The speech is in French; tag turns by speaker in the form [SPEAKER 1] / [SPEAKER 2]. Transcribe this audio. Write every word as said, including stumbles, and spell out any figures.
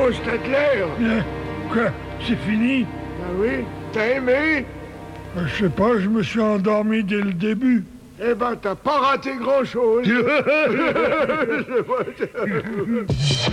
[SPEAKER 1] Oh, c'était clair.
[SPEAKER 2] Euh, quoi? C'est fini?
[SPEAKER 1] Ben oui. T'as aimé?
[SPEAKER 2] Euh, Je sais pas, je me suis endormi dès le début.
[SPEAKER 1] Eh ben, t'as pas raté grand-chose.